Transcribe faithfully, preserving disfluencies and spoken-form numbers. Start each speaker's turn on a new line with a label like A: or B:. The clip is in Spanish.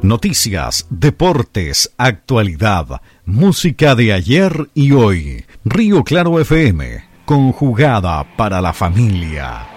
A: Noticias, deportes, actualidad, música de ayer y hoy. Río Claro F M, conjugada para la familia.